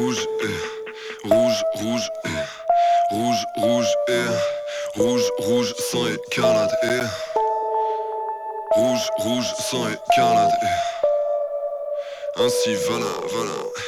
rouge et rouge, rouge et rouge, rouge et rouge, rouge, sang écarlate et rouge, rouge, sang écarlate et ainsi voilà, voilà.